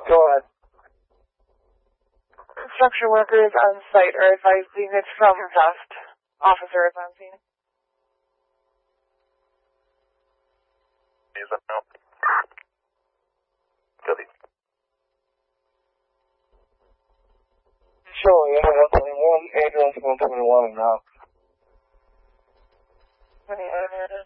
Go ahead. Construction workers on site are advising it's from dust. Officer is on scene. Is that now? Copy. Showing 121, address 121 now. 28